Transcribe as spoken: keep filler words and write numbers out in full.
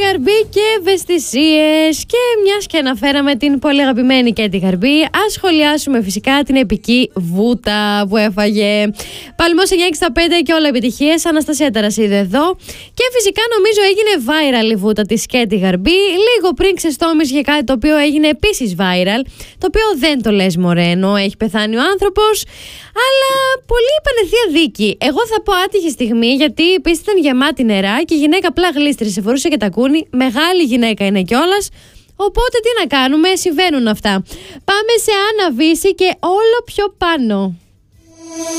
Γαρμπή και ευαισθησίες. Και μιας και αναφέραμε την πολύ αγαπημένη Κέτι Γαρμπή, ας σχολιάσουμε φυσικά την επική βούτα που έφαγε. Παλμός εννιά εξήντα πέντε και όλα επιτυχίες. Αναστασία Ταρασίδου εδώ. Και φυσικά νομίζω έγινε viral η βούτα της Κέτι Γαρμπή. Λίγο πριν ξεστόμησε κάτι το οποίο έγινε επίσης viral. Το οποίο δεν το λες μωρένο, έχει πεθάνει ο άνθρωπος. Αλλά πολύ πανεθεία δίκη. Εγώ θα πω άτυχη στιγμή, γιατί η πίστη ήταν γεμάτη νερά και η γυναίκα απλά γλίστρισε, φορούσε και τακούνι. Μεγάλη γυναίκα είναι κιόλας. Οπότε τι να κάνουμε, συμβαίνουν αυτά. Πάμε σε Άννα Βύση και όλο πιο πάνω.